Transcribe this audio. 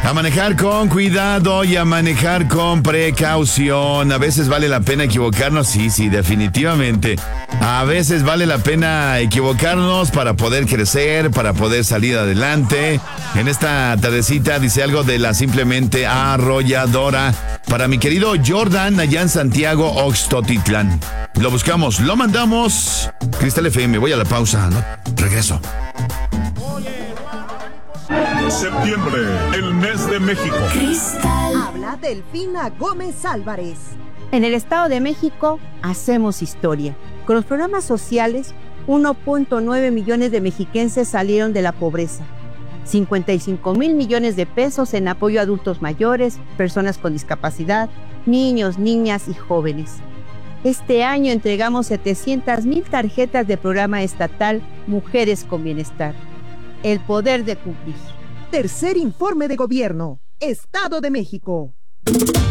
A manejar con cuidado y a manejar con precaución. A veces vale la pena equivocarnos, sí, definitivamente. A veces vale la pena equivocarnos para poder crecer, para poder salir adelante. En esta tardecita dice algo de la simplemente arrolladora. Para mi querido Jordan, allá en Santiago, Oxtotitlán. Lo buscamos, lo mandamos. Cristal FM, voy a la pausa, ¿no? Regreso. Septiembre, el mes de México. Cristal. Habla Delfina Gómez Álvarez. En el Estado de México hacemos historia. Con los programas sociales, 1.9 millones de mexiquenses salieron de la pobreza. 55,000 millones de pesos en apoyo a adultos mayores, personas con discapacidad, niños, niñas y jóvenes. Este año entregamos 700,000 tarjetas de programa estatal Mujeres con Bienestar. El poder de cumplir. Tercer informe de gobierno. Estado de México.